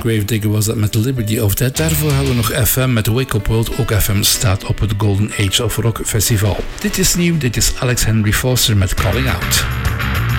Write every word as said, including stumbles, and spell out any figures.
Gravedigger was dat met Liberty of Death. Daarvoor hadden we nog F M met Wake Up World. Ook F M staat op het Golden Age of Rock Festival. Dit is nieuw, dit is Alex Henry Foster met Calling Out.